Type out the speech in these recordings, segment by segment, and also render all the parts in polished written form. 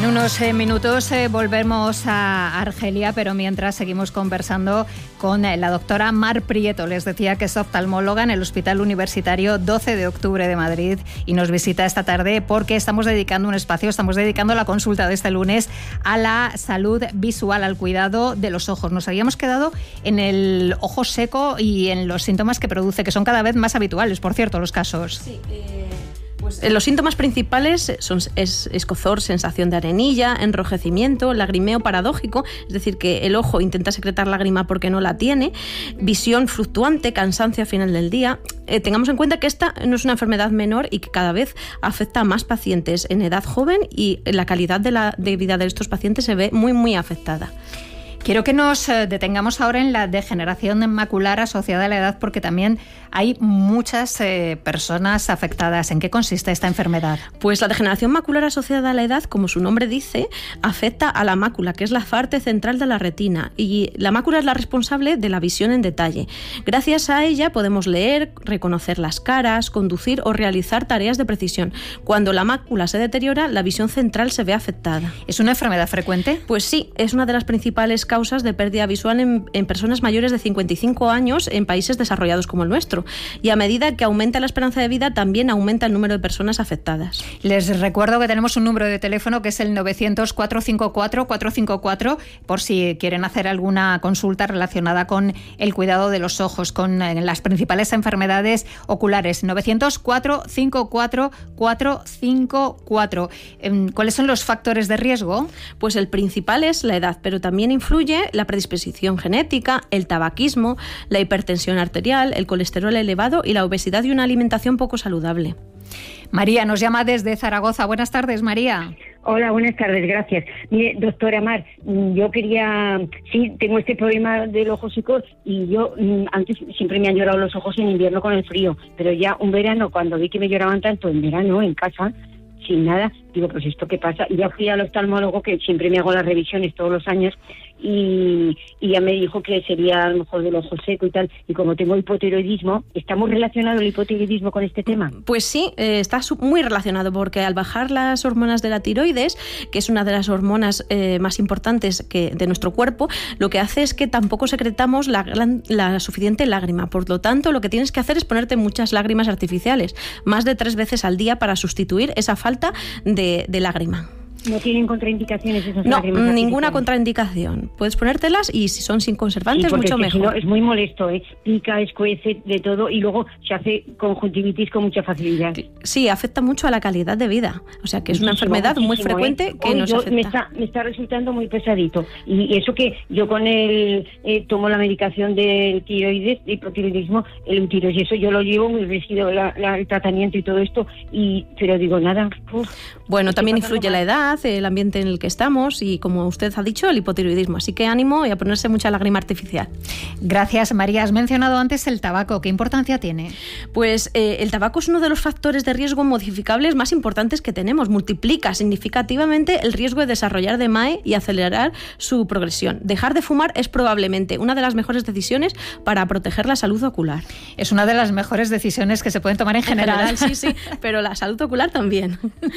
En unos minutos volvemos a Argelia, pero mientras seguimos conversando con la doctora Mar Prieto. Les decía que es oftalmóloga en el Hospital Universitario 12 de Octubre de Madrid y nos visita esta tarde porque estamos dedicando la consulta de este lunes a la salud visual, al cuidado de los ojos. Nos habíamos quedado en el ojo seco y en los síntomas que produce, que son cada vez más habituales, por cierto, los casos. Sí, los síntomas principales son escozor, sensación de arenilla, enrojecimiento, lagrimeo paradójico, es decir, que el ojo intenta secretar lágrima porque no la tiene, visión fluctuante, cansancio al final del día. Tengamos en cuenta que esta no es una enfermedad menor y que cada vez afecta a más pacientes en edad joven y la calidad de vida de estos pacientes se ve muy, muy afectada. Quiero que nos detengamos ahora en la degeneración macular asociada a la edad, porque también hay muchas personas afectadas. ¿En qué consiste esta enfermedad? Pues la degeneración macular asociada a la edad, como su nombre dice, afecta a la mácula, que es la parte central de la retina, y la mácula es la responsable de la visión en detalle. Gracias a ella podemos leer, reconocer las caras, conducir o realizar tareas de precisión. Cuando la mácula se deteriora, la visión central se ve afectada. ¿Es una enfermedad frecuente? Pues sí, es una de las principales causas de pérdida visual en personas mayores de 55 años en países desarrollados como el nuestro. Y a medida que aumenta la esperanza de vida, también aumenta el número de personas afectadas. Les recuerdo que tenemos un número de teléfono que es el 900-454-454, por si quieren hacer alguna consulta relacionada con el cuidado de los ojos, con las principales enfermedades oculares. 900-454-454. ¿Cuáles son los factores de riesgo? Pues el principal es la edad, pero también influye la predisposición genética, el tabaquismo, la hipertensión arterial, el colesterol elevado y la obesidad y una alimentación poco saludable. María nos llama desde Zaragoza. Buenas tardes, María. Hola, buenas tardes, gracias. Mire, doctora Mar, yo tengo este problema del ojo seco y yo antes siempre me han llorado los ojos en invierno con el frío, pero ya un verano, cuando vi que me lloraban tanto en verano en casa, sin nada, digo, pues ¿esto qué pasa? Y ya fui al oftalmólogo, que siempre me hago las revisiones todos los años, y ya me dijo que sería a lo mejor del ojo seco y tal, y como tengo hipotiroidismo, ¿está muy relacionado el hipotiroidismo con este tema? Pues sí, está muy relacionado, porque al bajar las hormonas de la tiroides, que es una de las hormonas más importantes de nuestro cuerpo, lo que hace es que tampoco secretamos la suficiente lágrima. Por lo tanto, lo que tienes que hacer es ponerte muchas lágrimas artificiales, más de 3 veces al día, para sustituir esa falta de lágrima. ¿No tienen contraindicaciones esas lágrimas? No, ninguna artificiales. Contraindicación. Puedes ponértelas y si son sin conservantes, mucho mejor. Si no, es muy molesto, pica, escuece, de todo, y luego se hace conjuntivitis con mucha facilidad. Sí, afecta mucho a la calidad de vida. O sea, que es una enfermedad muy frecuente que nos afecta. Me está resultando muy pesadito. Y eso que yo con tomo la medicación del tiroides, de hipotiroidismo, el utiros, y eso yo lo llevo muy rígido, el tratamiento y todo esto, pero digo, nada. Bueno, también influye la edad, el ambiente en el que estamos y, como usted ha dicho, el hipotiroidismo. Así que ánimo y a ponerse mucha lágrima artificial. Gracias, María. Has mencionado antes el tabaco. ¿Qué importancia tiene? Pues el tabaco es uno de los factores de riesgo modificables más importantes que tenemos. Multiplica significativamente el riesgo de desarrollar DMAE y acelerar su progresión. Dejar de fumar es probablemente una de las mejores decisiones para proteger la salud ocular. Es una de las mejores decisiones que se pueden tomar en general. Sí, pero la salud ocular también.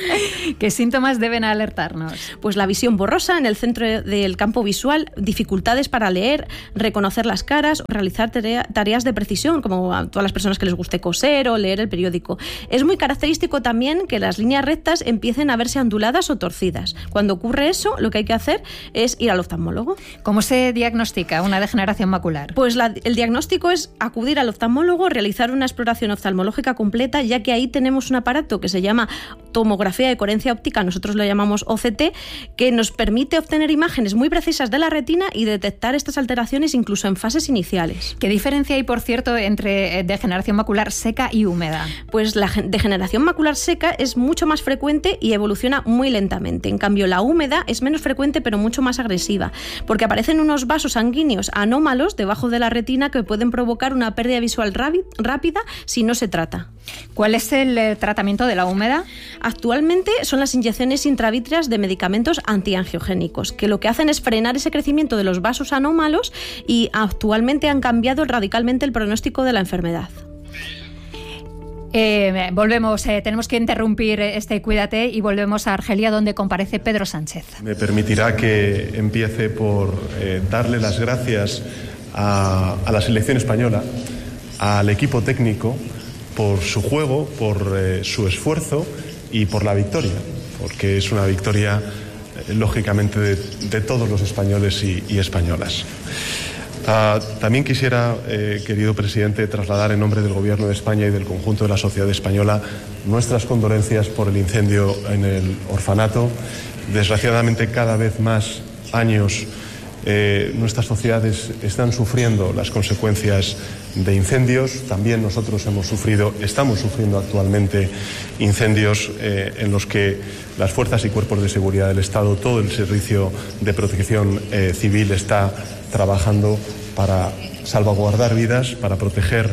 ¿Qué síntomas deben alertarnos? Pues la visión borrosa en el centro del campo visual, dificultades para leer, reconocer las caras, realizar tareas de precisión, como a todas las personas que les guste coser o leer el periódico. Es muy característico también que las líneas rectas empiecen a verse onduladas o torcidas. Cuando ocurre eso, lo que hay que hacer es ir al oftalmólogo. ¿Cómo se diagnostica una degeneración macular? Pues el diagnóstico es acudir al oftalmólogo, realizar una exploración oftalmológica completa, ya que ahí tenemos un aparato que se llama tomografía de coherencia óptica, nosotros lo llamamos OCT, que nos permite obtener imágenes muy precisas de la retina y detectar estas alteraciones incluso en fases iniciales. ¿Qué diferencia hay, por cierto, entre degeneración macular seca y húmeda? Pues la degeneración macular seca es mucho más frecuente y evoluciona muy lentamente. En cambio, la húmeda es menos frecuente pero mucho más agresiva, porque aparecen unos vasos sanguíneos anómalos debajo de la retina que pueden provocar una pérdida visual rápida si no se trata. ¿Cuál es el tratamiento de la húmeda? Actualmente son las inyecciones intravítreas de medicamentos antiangiogénicos, que lo que hacen es frenar ese crecimiento de los vasos anómalos y actualmente han cambiado radicalmente el pronóstico de la enfermedad. Volvemos, tenemos que interrumpir este Cuídate y volvemos a Argelia, donde comparece Pedro Sánchez. Me permitirá que empiece por darle las gracias a la selección española, al equipo técnico, por su juego, por su esfuerzo y por la victoria, porque es una victoria, lógicamente, de todos los españoles y españolas. También quisiera, querido presidente, trasladar en nombre del Gobierno de España y del conjunto de la sociedad española nuestras condolencias por el incendio en el orfanato. Desgraciadamente, cada vez más años nuestras sociedades están sufriendo las consecuencias de incendios. También nosotros estamos sufriendo actualmente incendios en los que las fuerzas y cuerpos de seguridad del Estado, todo el servicio de protección civil está trabajando para salvaguardar vidas, para proteger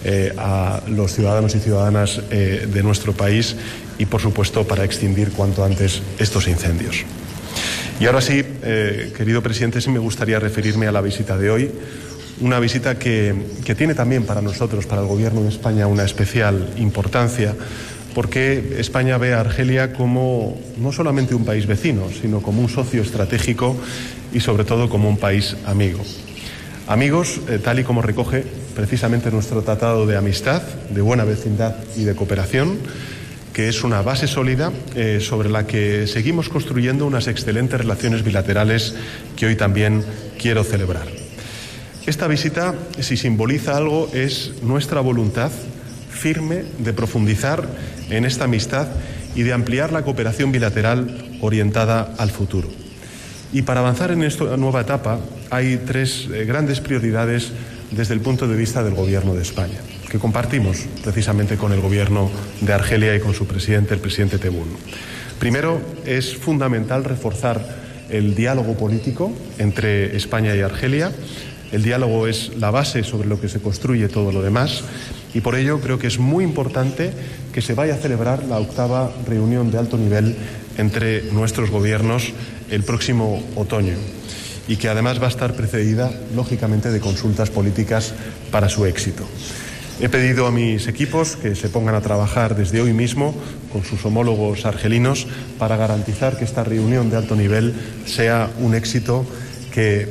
a los ciudadanos y ciudadanas de nuestro país y, por supuesto, para extinguir cuanto antes estos incendios. Y ahora sí, querido presidente, sí me gustaría referirme a la visita de hoy, una visita que tiene también para nosotros, para el Gobierno de España, una especial importancia, porque España ve a Argelia como no solamente un país vecino, sino como un socio estratégico y sobre todo como un país amigo. Amigos, tal y como recoge precisamente nuestro tratado de amistad, de buena vecindad y de cooperación, que es una base sólida sobre la que seguimos construyendo unas excelentes relaciones bilaterales que hoy también quiero celebrar. Esta visita, si simboliza algo, es nuestra voluntad firme de profundizar en esta amistad y de ampliar la cooperación bilateral orientada al futuro. Y para avanzar en esta nueva etapa hay tres grandes prioridades desde el punto de vista del Gobierno de España, que compartimos precisamente con el Gobierno de Argelia y con su presidente, el presidente Tebboune. Primero, es fundamental reforzar el diálogo político entre España y Argelia. El diálogo es la base sobre lo que se construye todo lo demás y por ello creo que es muy importante que se vaya a celebrar la 8ª reunión de alto nivel entre nuestros gobiernos el próximo otoño y que además va a estar precedida, lógicamente, de consultas políticas para su éxito. He pedido a mis equipos que se pongan a trabajar desde hoy mismo con sus homólogos argelinos para garantizar que esta reunión de alto nivel sea un éxito que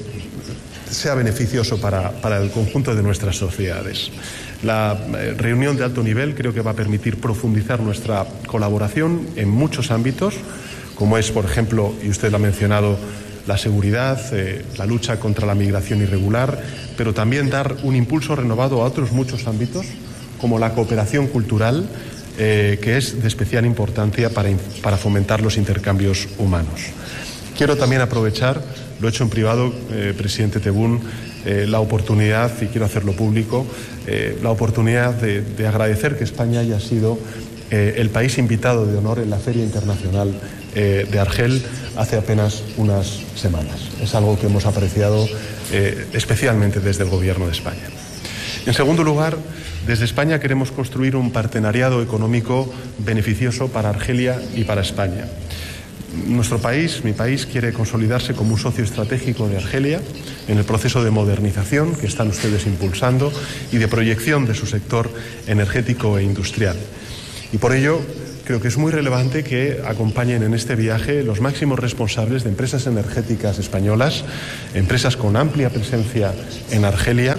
sea beneficioso para el conjunto de nuestras sociedades. La reunión de alto nivel creo que va a permitir profundizar nuestra colaboración en muchos ámbitos, como es, por ejemplo, y usted lo ha mencionado, la seguridad, la lucha contra la migración irregular, pero también dar un impulso renovado a otros muchos ámbitos, como la cooperación cultural, que es de especial importancia para fomentar los intercambios humanos. Quiero también aprovechar, lo he hecho en privado, presidente Tebboune, la oportunidad, y quiero hacerlo público, la oportunidad de agradecer que España haya sido el país invitado de honor en la Feria Internacional de Argel hace apenas unas semanas. Es algo que hemos apreciado especialmente desde el Gobierno de España. En segundo lugar, desde España queremos construir un partenariado económico beneficioso para Argelia y para España. Nuestro país, mi país, quiere consolidarse como un socio estratégico de Argelia en el proceso de modernización que están ustedes impulsando y de proyección de su sector energético e industrial. Y por ello, creo que es muy relevante que acompañen en este viaje los máximos responsables de empresas energéticas españolas, empresas con amplia presencia en Argelia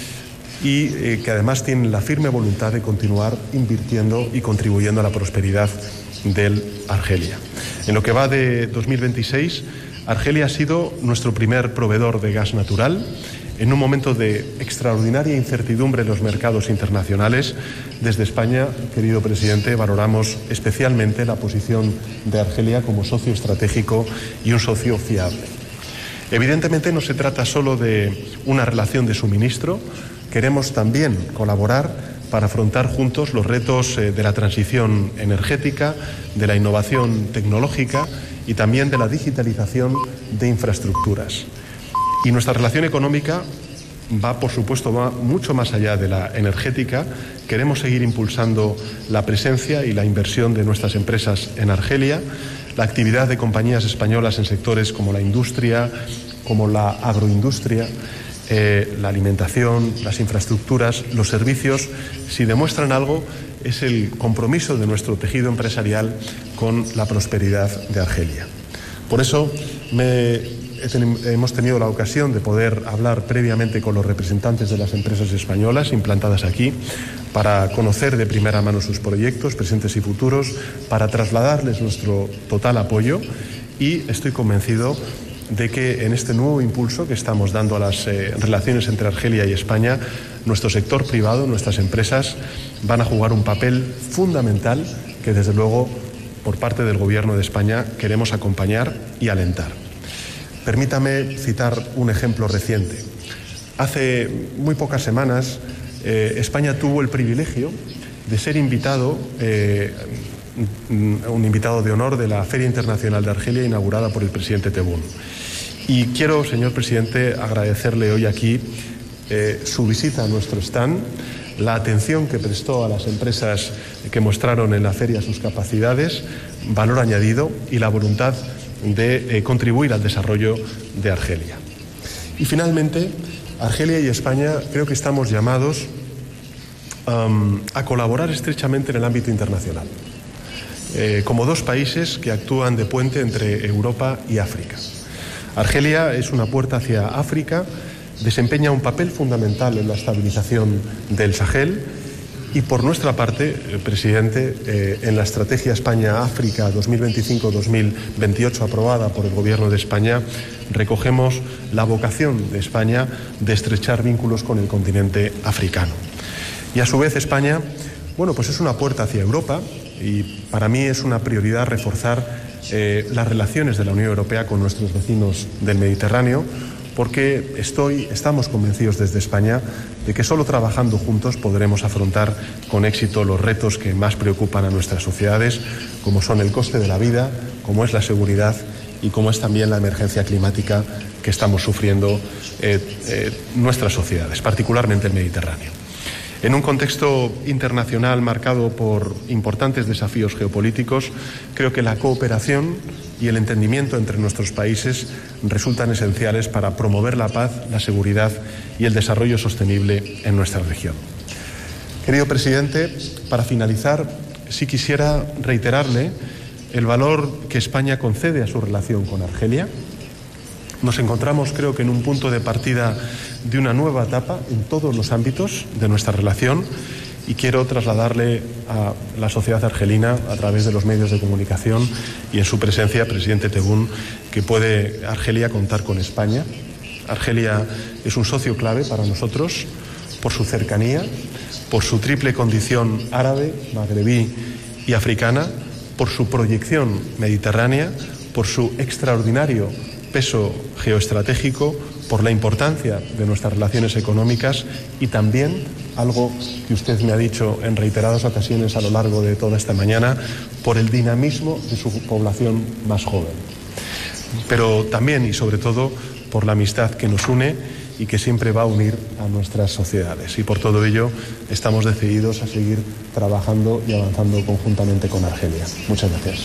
y que además tienen la firme voluntad de continuar invirtiendo y contribuyendo a la prosperidad de Argelia. En lo que va de 2026, Argelia ha sido nuestro primer proveedor de gas natural. En un momento de extraordinaria incertidumbre en los mercados internacionales, desde España, querido presidente, valoramos especialmente la posición de Argelia como socio estratégico y un socio fiable. Evidentemente no se trata solo de una relación de suministro, queremos también colaborar para afrontar juntos los retos de la transición energética, de la innovación tecnológica y también de la digitalización de infraestructuras. Y nuestra relación económica va, por supuesto, mucho más allá de la energética. Queremos seguir impulsando la presencia y la inversión de nuestras empresas en Argelia, la actividad de compañías españolas en sectores como la industria, como la agroindustria, la alimentación, las infraestructuras, los servicios. Si demuestran algo es el compromiso de nuestro tejido empresarial con la prosperidad de Argelia. Por eso hemos tenido la ocasión de poder hablar previamente con los representantes de las empresas españolas implantadas aquí para conocer de primera mano sus proyectos, presentes y futuros, para trasladarles nuestro total apoyo, y estoy convencido de que en este nuevo impulso que estamos dando a las relaciones entre Argelia y España, nuestro sector privado, nuestras empresas, van a jugar un papel fundamental que, desde luego, por parte del Gobierno de España queremos acompañar y alentar. Permítame citar un ejemplo reciente. Hace muy pocas semanas España tuvo el privilegio de ser invitado, un invitado de honor de la Feria Internacional de Argelia inaugurada por el presidente Tebboune. Y quiero, señor presidente, agradecerle hoy aquí su visita a nuestro stand, la atención que prestó a las empresas que mostraron en la feria sus capacidades, valor añadido y la voluntad de contribuir al desarrollo de Argelia. Y finalmente, Argelia y España creo que estamos llamados a colaborar estrechamente en el ámbito internacional, como dos países que actúan de puente entre Europa y África. Argelia es una puerta hacia África, desempeña un papel fundamental en la estabilización del Sahel, y por nuestra parte, presidente, en la estrategia España-África 2025-2028 aprobada por el Gobierno de España, recogemos la vocación de España de estrechar vínculos con el continente africano. Y a su vez España, pues es una puerta hacia Europa, y para mí es una prioridad reforzar las relaciones de la Unión Europea con nuestros vecinos del Mediterráneo, porque estamos convencidos desde España de que solo trabajando juntos podremos afrontar con éxito los retos que más preocupan a nuestras sociedades, como son el coste de la vida, como es la seguridad y como es también la emergencia climática que estamos sufriendo nuestras sociedades, particularmente el Mediterráneo. En un contexto internacional marcado por importantes desafíos geopolíticos, creo que la cooperación y el entendimiento entre nuestros países resultan esenciales para promover la paz, la seguridad y el desarrollo sostenible en nuestra región. Querido presidente, para finalizar, sí quisiera reiterarle el valor que España concede a su relación con Argelia. Nos encontramos, creo que, en un punto de partida de una nueva etapa en todos los ámbitos de nuestra relación, y quiero trasladarle a la sociedad argelina, a través de los medios de comunicación y en su presencia, presidente Tebboune, que puede Argelia contar con España. Argelia es un socio clave para nosotros por su cercanía, por su triple condición árabe, magrebí y africana, por su proyección mediterránea, por su extraordinario peso geoestratégico, por la importancia de nuestras relaciones económicas y también, algo que usted me ha dicho en reiteradas ocasiones a lo largo de toda esta mañana, por el dinamismo de su población más joven. Pero también y sobre todo por la amistad que nos une y que siempre va a unir a nuestras sociedades. Y por todo ello estamos decididos a seguir trabajando y avanzando conjuntamente con Argelia. Muchas gracias.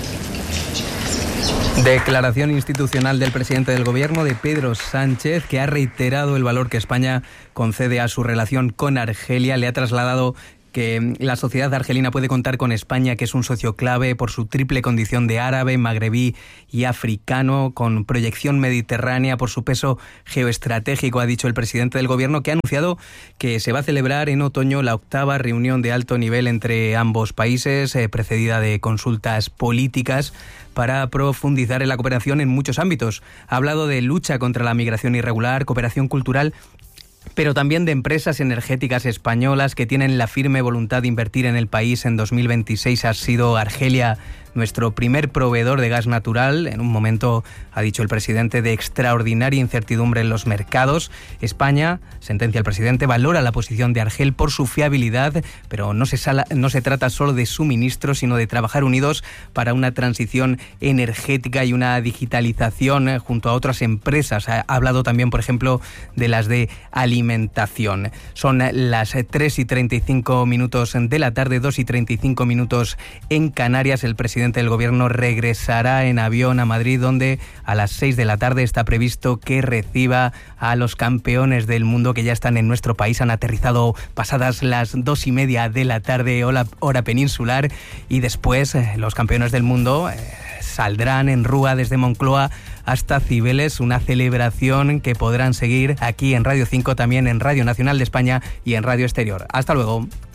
Declaración institucional del presidente del Gobierno, de Pedro Sánchez, que ha reiterado el valor que España concede a su relación con Argelia. Le ha trasladado que la sociedad argelina puede contar con España, que es un socio clave por su triple condición de árabe, magrebí y africano, con proyección mediterránea, por su peso geoestratégico, ha dicho el presidente del Gobierno, que ha anunciado que se va a celebrar en otoño la 8ª reunión de alto nivel entre ambos países, precedida de consultas políticas, para profundizar en la cooperación en muchos ámbitos. Ha hablado de lucha contra la migración irregular, cooperación cultural, pero también de empresas energéticas españolas que tienen la firme voluntad de invertir en el país. En 2026 ha sido Argelia nuestro primer proveedor de gas natural, en un momento, ha dicho el presidente, de extraordinaria incertidumbre en los mercados. España, sentencia el presidente, valora la posición de Argel por su fiabilidad, pero no se trata solo de suministros, sino de trabajar unidos para una transición energética y una digitalización junto a otras empresas. Ha hablado también, por ejemplo, de las de alimentación. Son las 3:35 de la tarde, 2:35 en Canarias. El presidente presidente del Gobierno regresará en avión a Madrid, donde a las 6 de la tarde está previsto que reciba a los campeones del mundo que ya están en nuestro país. Han aterrizado pasadas las 2:30 de la tarde, hora peninsular, y después los campeones del mundo saldrán en Rúa desde Moncloa hasta Cibeles, una celebración que podrán seguir aquí en Radio 5, también en Radio Nacional de España y en Radio Exterior. Hasta luego.